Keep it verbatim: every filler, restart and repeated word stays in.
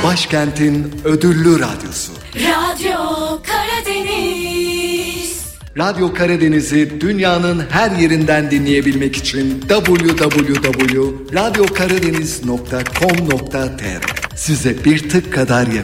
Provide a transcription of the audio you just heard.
başkentin ödüllü radyosu. Radyo Karadeniz. Radyo Karadeniz'i dünyanın her yerinden dinleyebilmek için double-u double-u double-u nokta radyo karadeniz nokta com nokta tr size bir tık kadar yakın.